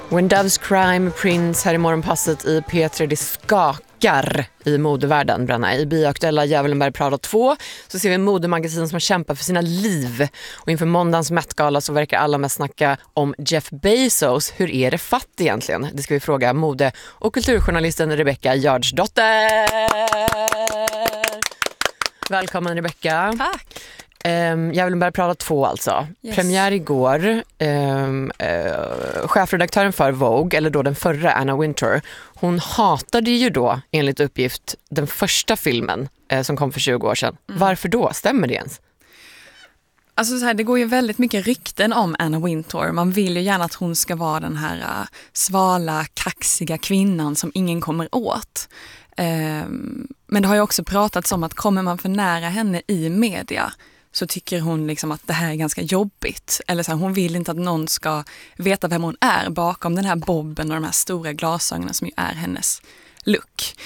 When Doves Cry med Prince här i morgonpasset i P3. Det skakar i modevärlden, Branna. I bioaktuella Djävulen Prada 2 så ser vi modemagasin som kämpar för sina liv. Och inför måndagens Met-gala så verkar alla mest snacka om Jeff Bezos. Hur är det fatt egentligen? Det ska vi fråga mode- och kulturjournalisten Rebecca Jardsdotter. Välkommen Rebecca. Tack. Djävulen Prada 2 alltså. Yes. Premiär igår. Chefredaktören för Vogue, eller då den förra Anna Wintour, hon hatade ju då enligt uppgift den första filmen som kom för 20 år sedan. Varför då? Stämmer det ens? Alltså så här, det går ju väldigt mycket rykten om Anna Wintour. Man vill ju gärna att hon ska vara den här svala, kaxiga kvinnan som ingen kommer åt. Men det har ju också pratats om att kommer man för nära henne i media så tycker hon liksom att det här är ganska jobbigt. Eller så här, hon vill inte att någon ska veta vem hon är bakom den här bobben och de här stora glasögonen som ju är hennes look.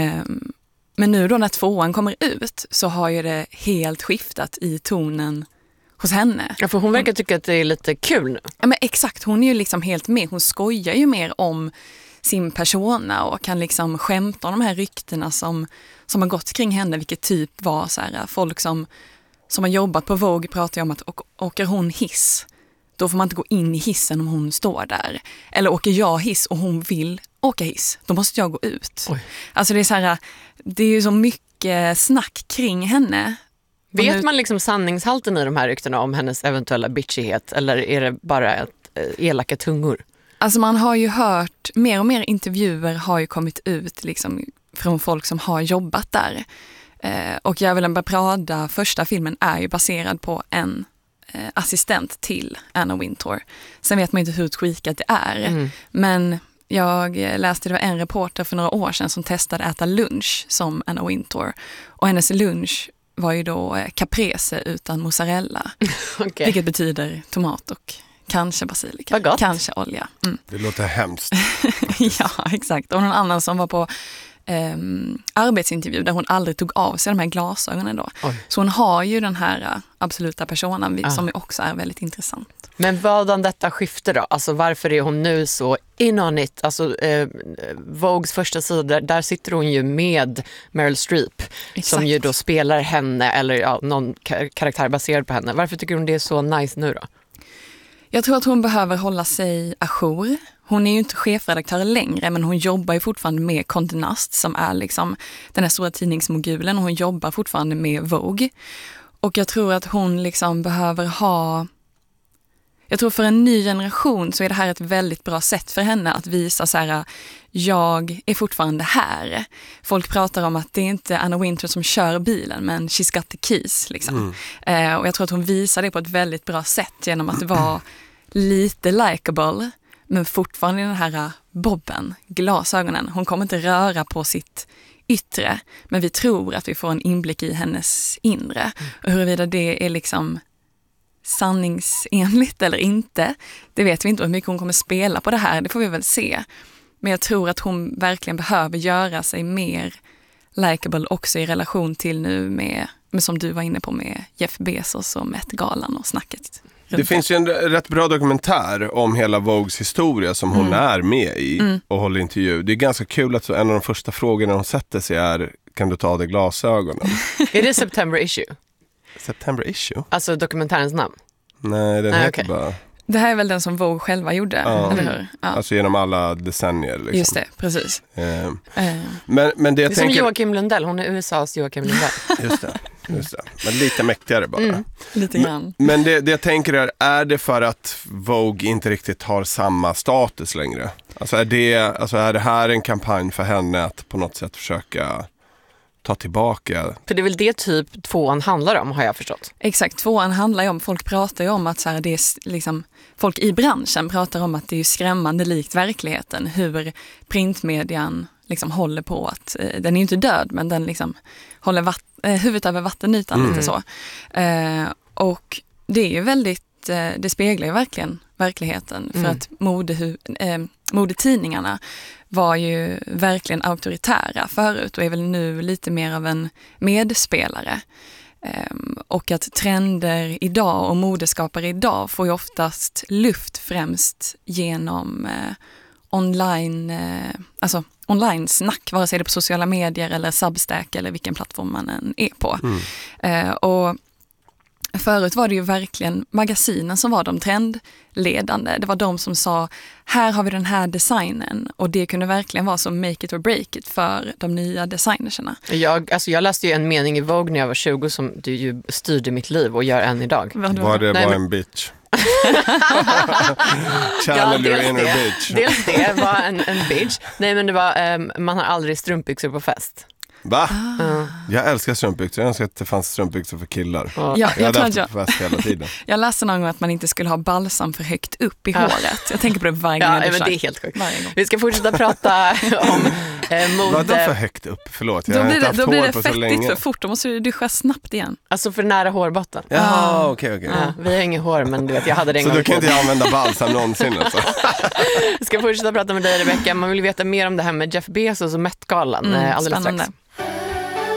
Men nu då när 2:an kommer ut så har ju det helt skiftat i tonen hos henne. Ja, för hon verkar tycka att det är lite kul nu. Ja, men exakt, hon är ju liksom helt med. Hon skojar ju mer om sin persona och kan liksom skämta om de här ryktena som har gått kring henne, vilket typ var så här, folk som har jobbat på Vogue pratar ju om att åker hon hiss, då får man inte gå in i hissen om hon står där. Eller åker jag hiss och hon vill åka hiss, då måste jag gå ut. Oj. Alltså det är så här, det är ju så mycket snack kring henne. Vet man liksom sanningshalten i de här ryktena om hennes eventuella bitchighet, eller är det bara elaka tungor? Alltså man har ju hört, mer och mer intervjuer har ju kommit ut liksom från folk som har jobbat där. Och Djävulen Prada, första filmen, är ju baserad på en assistent till Anna Wintour. Sen vet man inte hur tweakat det är. Men jag läste, det var en reporter för några år sedan som testade äta lunch som Anna Wintour. Och hennes lunch var ju då caprese utan mozzarella. Okay. Vilket betyder tomat och kanske basilika. Kanske olja. Det låter hemskt. Ja, exakt. Och någon annan som var på arbetsintervju där hon aldrig tog av sig de här glasögonen då. Oj. Så hon har ju den här absoluta personen som också är väldigt intressant. Men vadan detta skifte då? Alltså varför är hon nu så in on it? Alltså Vogues första sida, där sitter hon ju med Meryl Streep. Exakt. Som ju då spelar henne, eller någon karaktär baserad på henne. Varför tycker hon det är så nice nu då? Jag tror att hon behöver hålla sig ajour. Hon är ju inte chefredaktör längre, men hon jobbar ju fortfarande med Condé Nast som är liksom den här stora tidningsmogulen, och hon jobbar fortfarande med Vogue. Och jag tror att hon liksom behöver ha... Jag tror för en ny generation så är det här ett väldigt bra sätt för henne att visa så här: jag är fortfarande här. Folk pratar om att det är inte Anna Wintour som kör bilen, men she's got the keys liksom. Och jag tror att hon visar det på ett väldigt bra sätt genom att vara lite likeable, men fortfarande den här bobben, glasögonen. Hon kommer inte röra på sitt yttre, men vi tror att vi får en inblick i hennes inre. Och huruvida det är liksom sanningsenligt eller inte, det vet vi inte. Hur mycket hon kommer spela på det här, det får vi väl se. Men jag tror att hon verkligen behöver göra sig mer likeable också i relation till nu med som du var inne på, med Jeff Bezos och Met-galan och snacket. Det finns ju en rätt bra dokumentär om hela Vogues historia som hon är med i och håller intervju. Det är ganska kul att en av de första frågorna hon sätter sig är: kan du ta av dig glasögonen? Är det September Issue? September Issue? Alltså dokumentärens namn? Nej, den heter bara... Det här är väl den som Vogue själva gjorde, eller hur? Ja. Alltså genom alla decennier. Liksom. Just det, precis. Men det är som Joakim Lundell, hon är USAs Joakim Lundell. Just det. Men lite mäktigare bara. Lite grann. Men det jag tänker är det för att Vogue inte riktigt har samma status längre? Alltså är det här en kampanj för henne att på något sätt försöka ta tillbaka? För det är väl det typ 2:an handlar om, har jag förstått. Exakt, 2:an handlar ju om, folk pratar ju om att så här, det är liksom, folk i branschen pratar om att det är skrämmande likt verkligheten, hur printmedian liksom håller på att, den är ju inte död, men den liksom håller huvudet över vattenytan lite så. Och det är ju väldigt, det speglar ju verkligen verkligheten, för att modetidningarna var ju verkligen auktoritära förut och är väl nu lite mer av en medspelare. Och att trender idag och modeskapare idag får ju oftast luft främst genom online-snack, vare sig det är på sociala medier eller Substack eller vilken plattform man än är på. Och förut var det ju verkligen magasinen som var de trendledande. Det var de som sa, här har vi den här designen. Och det kunde verkligen vara som make it or break it för de nya designerserna. Jag läste ju en mening i Vogue när jag var 20 som du ju styrde mitt liv och gör än idag. Var det bara en bitch? Channel your inner bitch. Dels det var en bitch. Nej, men det var man har aldrig strumpbyxor på fest. Va? Jag älskar strumpbyxor. Jag önskar att det fanns strumpbyxor för killar. Ja, jag hade haft det på fest hela tiden. Jag läste någon gång att man inte skulle ha balsam för högt upp i håret. Jag tänker på det varje gång. Ja, men det är helt sjukt. Vi ska fortsätta prata om mode. Vadå för högt upp? Förlåt, då blir det fettigt för fort. Då måste du duscha snabbt igen. Alltså för nära hårbotten. Ja, okej. Ja, vi har inget hår, men du vet, jag hade det en så gång. Så du kan inte använda balsam någonsin alltså. Vi ska fortsätta prata med dig, Rebecca. Man vill veta mer om det här med Jeff Bezos och Met-galan alldeles strax.